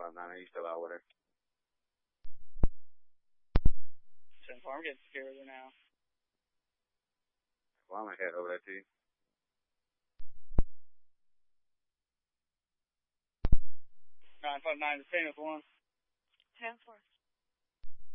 9, are you still out with her? 10-4, I'm getting scared of her now. Well, I'm going to head over there to you. 959 to 10 with 1. 10-4.